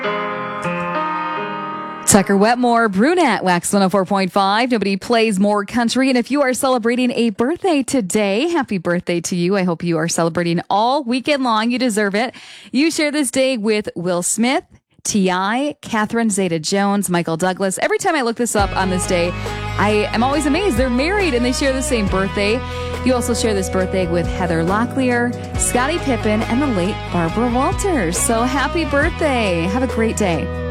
Tucker Wetmore, Brunette, Wax 104.5. Nobody plays more country. And if you are celebrating a birthday today, happy birthday to you. I hope you are celebrating all weekend long. You deserve it. You share this day with Will Smith, T.I., Catherine Zeta-Jones, Michael Douglas. Every time I look this up on this day, I am always amazed. They're married and they share the same birthday. You also share this birthday with Heather Locklear, Scottie Pippen, and the late Barbara Walters. So happy birthday. Have a great day.